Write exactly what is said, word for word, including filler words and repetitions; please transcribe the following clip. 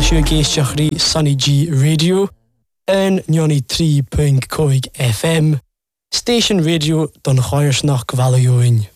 siú géisteach rí Sunny G Radio an ninety three point five F M, Station Radio don Choirsnach Gvalaiúin.